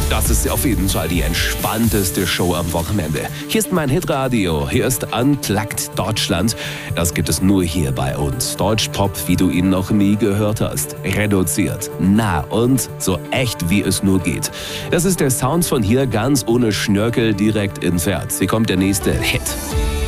Das ist auf jeden Fall die entspannteste Show am Wochenende. Hier ist mein Hitradio, hier ist Unplugged Deutschland. Das gibt es nur hier bei uns. Deutschpop, wie du ihn noch nie gehört hast. Reduziert, nah und so echt wie es nur geht. Das ist der Sound von hier, ganz ohne Schnörkel, direkt ins Herz. Hier kommt der nächste Hit.